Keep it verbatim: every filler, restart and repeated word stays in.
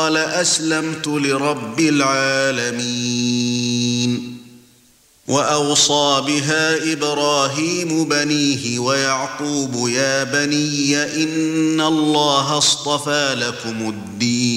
قال أسلمت لرب العالمين. وأوصى بها إبراهيم بنيه ويعقوب يا بني إن الله اصطفى لكم الدين